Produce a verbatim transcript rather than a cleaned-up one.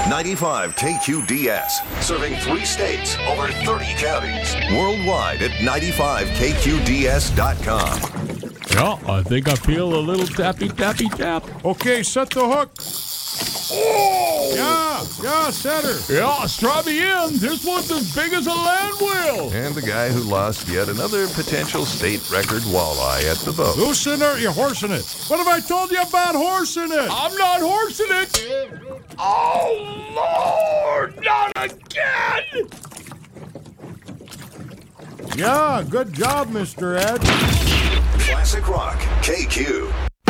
ninety-five K Q D S, serving three states, over thirty counties. Worldwide at ninety-five K Q D S dot com. Yeah, I think I feel a little tappy, tappy, tap. Okay, set the hook. Oh! Yeah, yeah, set her. Yeah, strap me in. This one's as big as a land wheel. And the guy who lost yet another potential state record walleye at the boat. Loosen her, you're horsing it. What have I told you about horsing it? I'm not horsing it. Oh, Lord, not again. Yeah, good job, Mister Ed. Classic Rock, K Q.